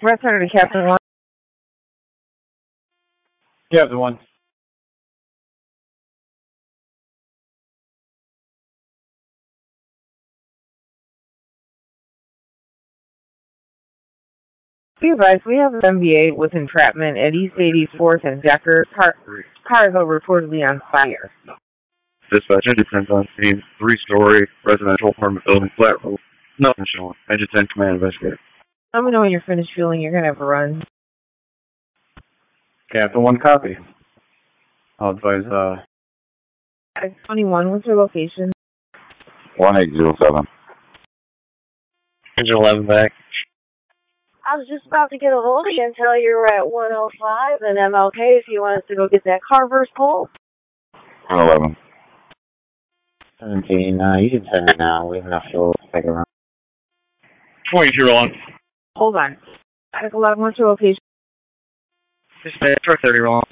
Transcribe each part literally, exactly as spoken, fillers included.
Return to Captain One. Captain One. Be advised, we have an M V A with entrapment at East eighty-fourth and Decker. Car, car is reportedly on fire. Dispatch, engine ten on scene, three-story residential apartment building, flat roof. Nothing showing. Engine ten, command investigator. Let me know when you're finished fueling. You're going to have a run. Captain One, copy. I'll advise, uh... twenty-one, what's your location? one eight zero seven. Engine eleven back. I was just about to get a hold of you and tell you we're at one oh five and M L K if you want us to go get that Carver's pole. one eleven. seventeen, uh, you can send it now. We have enough fuel to take a run. twenty zero on. Hold on. Attic eleven, what's your location? Dispatch, four thirty wrong.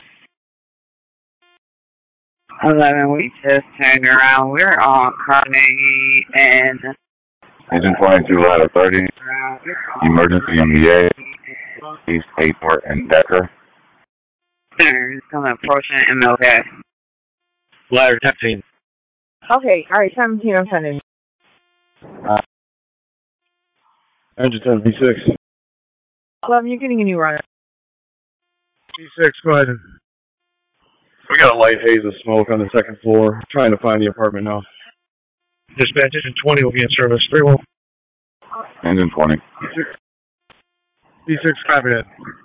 eleven, we just turned around. We're on Carnegie and... Engine twenty-two, ladder thirty. Emergency M V A. East eighty-fourth and Decker. There's coming approaching M L K. Ladder fifteen. Okay, alright, seventeen, I'm sending. Uh, engine ten, V six. eleven, you're getting a new runner. V six, go ahead. We got a light haze of smoke on the second floor. Trying to find the apartment now. Dispatch, engine twenty will be in service. Very well. Engine twenty. V six, copy that.